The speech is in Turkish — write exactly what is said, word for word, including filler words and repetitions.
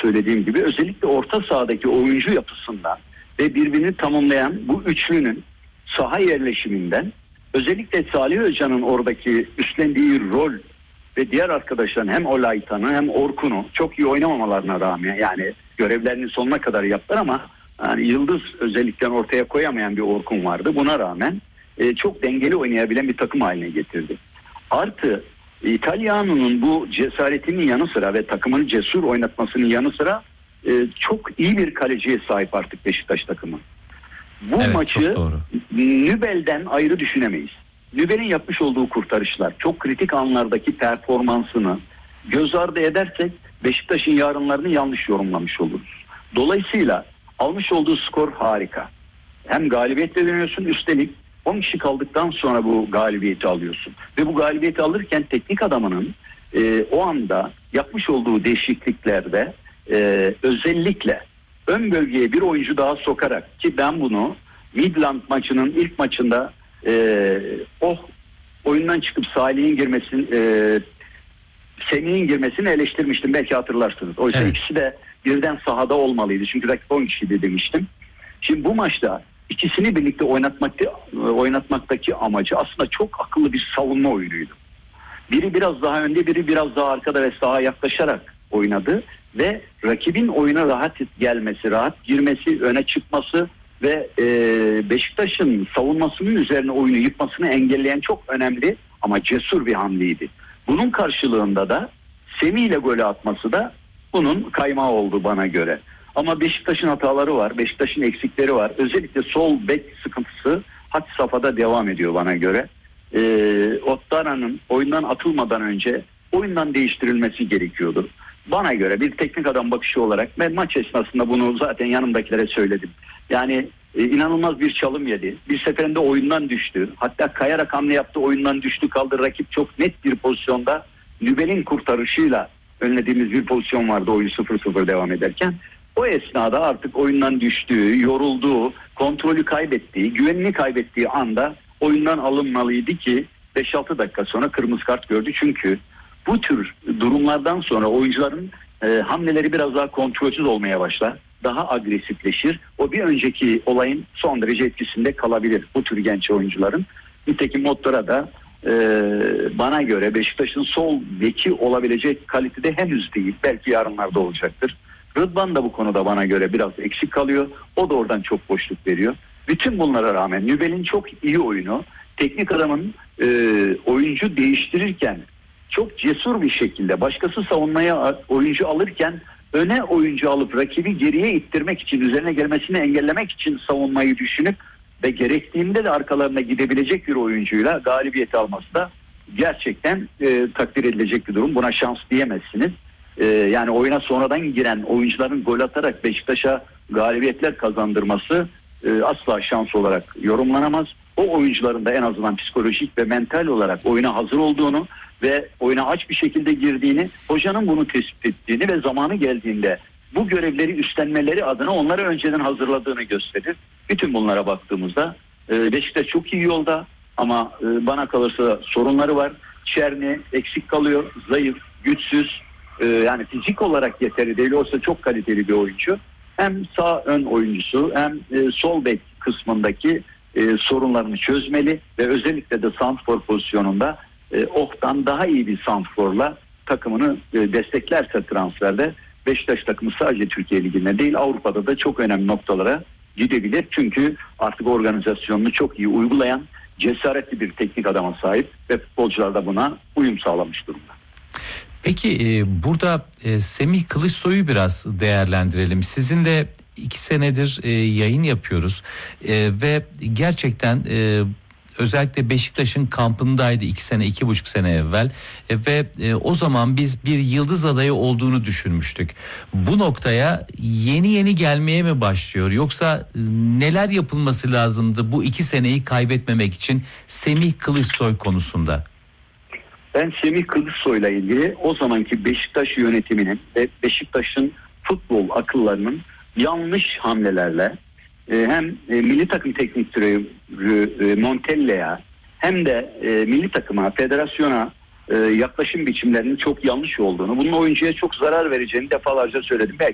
söylediğim gibi özellikle orta sahadaki oyuncu yapısından ve birbirini tamamlayan bu üçlünün saha yerleşiminden, özellikle Salih Özcan'ın oradaki üstlendiği rol ve diğer arkadaşların hem Olaytan'ı hem Orkun'u çok iyi oynamamalarına rağmen, yani görevlerini sonuna kadar yaptılar ama yani yıldız özellikten ortaya koyamayan bir Orkun vardı. Buna rağmen e, çok dengeli oynayabilen bir takım haline getirdi. Artı İtalyano'nun bu cesaretinin yanı sıra ve takımını cesur oynatmasının yanı sıra e, çok iyi bir kaleciye sahip artık Beşiktaş takımı. Bu evet, maçı Nübel'den ayrı düşünemeyiz. Nübel'in yapmış olduğu kurtarışlar, çok kritik anlardaki performansını göz ardı edersek Beşiktaş'ın yarınlarını yanlış yorumlamış oluruz. Dolayısıyla almış olduğu skor harika. Hem galibiyetle dönüyorsun, üstelik on kişi kaldıktan sonra bu galibiyeti alıyorsun. Ve bu galibiyeti alırken teknik adamının e, o anda yapmış olduğu değişikliklerde e, özellikle ön bölgeye bir oyuncu daha sokarak, ki ben bunu Midland maçının ilk maçında e, oh oyundan çıkıp Salih'in girmesini e, Semih'in girmesini eleştirmiştim, belki hatırlarsınız. Oysa evet. ikisi de birden sahada olmalıydı. Çünkü rakip on kişiydi demiştim. Şimdi bu maçta ikisini birlikte oynatmakta, oynatmaktaki amacı aslında çok akıllı bir savunma oyunuydu. Biri biraz daha önde, biri biraz daha arkada ve sağa yaklaşarak oynadı ve rakibin oyuna rahat gelmesi, rahat girmesi, öne çıkması ve e, Beşiktaş'ın savunmasının üzerine oyunu yıkmasını engelleyen çok önemli ama cesur bir hamleydi. Bunun karşılığında da Semih ile golü atması da bunun kaymağı oldu bana göre. Ama Beşiktaş'ın hataları var, Beşiktaş'ın eksikleri var. Özellikle sol bek sıkıntısı had safhada devam ediyor bana göre. Ee, Ottara'nın oyundan atılmadan önce oyundan değiştirilmesi gerekiyordu. Bana göre bir teknik adam bakışı olarak ben maç esnasında bunu zaten yanımdakilere söyledim. Yani e, inanılmaz bir çalım yedi. Bir seferinde oyundan düştü. Hatta kayarak hamle yaptı, oyundan düştü kaldı. Rakip çok net bir pozisyonda Nübel'in kurtarışıyla önlediğimiz bir pozisyon vardı oyun sıfır sıfır devam ederken. O esnada artık oyundan düştüğü, yorulduğu, kontrolü kaybettiği, güvenini kaybettiği anda oyundan alınmalıydı ki beş altı dakika sonra kırmızı kart gördü. Çünkü bu tür durumlardan sonra oyuncuların e, hamleleri biraz daha kontrolsüz olmaya başlar. Daha agresifleşir. O bir önceki olayın son derece etkisinde kalabilir bu tür genç oyuncuların. Nitekim Mottora da e, bana göre Beşiktaş'ın sol beki olabilecek kalitede henüz değil. Belki yarınlarda olacaktır. Rıdvan da bu konuda bana göre biraz eksik kalıyor. O da oradan çok boşluk veriyor. Bütün bunlara rağmen Nübel'in çok iyi oyunu, teknik adamın e, oyuncu değiştirirken çok cesur bir şekilde başkası savunmaya oyuncu alırken öne oyuncu alıp rakibi geriye ittirmek için, üzerine gelmesini engellemek için savunmayı düşünüp ve gerektiğinde de arkalarına gidebilecek bir oyuncuyla galibiyeti alması da gerçekten e, takdir edilecek bir durum. Buna şans diyemezsiniz. E, yani oyuna sonradan giren oyuncuların gol atarak Beşiktaş'a galibiyetler kazandırması e, asla şans olarak yorumlanamaz. O oyuncuların da en azından psikolojik ve mental olarak oyuna hazır olduğunu ve oyuna aç bir şekilde girdiğini, hocanın bunu tespit ettiğini ve zamanı geldiğinde bu görevleri üstlenmeleri adına onları önceden hazırladığını gösterir. Bütün bunlara baktığımızda e, Beşiktaş çok iyi yolda ama e, bana kalırsa sorunları var. Çerni eksik kalıyor, zayıf, güçsüz, e, yani fizik olarak yeteri değil, olsa çok kaliteli bir oyuncu. Hem sağ ön oyuncusu hem e, sol bek kısmındaki e, sorunlarını çözmeli ve özellikle de santrfor pozisyonunda e, Oh'tan daha iyi bir santrforla takımını e, desteklerse transferde Beşiktaş takımı sadece Türkiye Ligi'nde değil Avrupa'da da çok önemli noktalara gidebilir. Çünkü artık organizasyonunu çok iyi uygulayan cesaretli bir teknik adama sahip ve futbolcular da buna uyum sağlamış durumda. Peki e, burada e, Semih Kılıçsoy'u biraz değerlendirelim. Sizinle iki senedir e, yayın yapıyoruz e, ve gerçekten e, özellikle Beşiktaş'ın kampındaydı iki sene, iki buçuk sene evvel e, ve e, o zaman biz bir yıldız adayı olduğunu düşünmüştük. Bu noktaya yeni yeni gelmeye mi başlıyor yoksa e, neler yapılması lazımdı bu iki seneyi kaybetmemek için Semih Kılıçsoy konusunda? Ben Semih Kılıçsoy'la ilgili o zamanki Beşiktaş yönetiminin ve Beşiktaş'ın futbol akıllarının yanlış hamlelerle e, hem e, milli takım teknik direktörü e, Montella'ya hem de e, milli takıma, federasyona e, yaklaşım biçimlerinin çok yanlış olduğunu, bunun oyuncuya çok zarar vereceğini defalarca söyledim. Belki